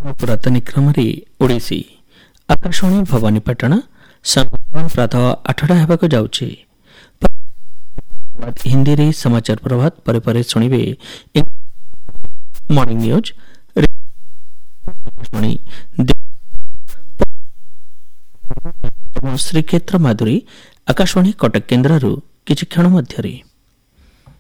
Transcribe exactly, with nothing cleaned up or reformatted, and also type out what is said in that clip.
पुरातनी क्रमरे ओडिसी आकाशवाणी भवानीपाटना संगठन प्रातः आठटा हेबाक जाउछि। हिंदी रे समाचार प्रभात परे परे सुनिबे मॉर्निंग न्यूज श्रीक्षेत्र माधुरी आकाशवाणी कटक केन्द्ररू किछि क्षण मध्यरे।